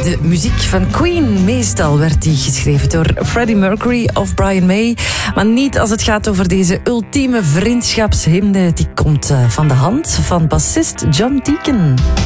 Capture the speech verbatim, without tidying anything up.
De muziek van Queen, meestal werd die geschreven door Freddie Mercury of Brian May. Maar niet als het gaat over deze ultieme vriendschapshymne. Die komt van de hand van bassist John Deacon.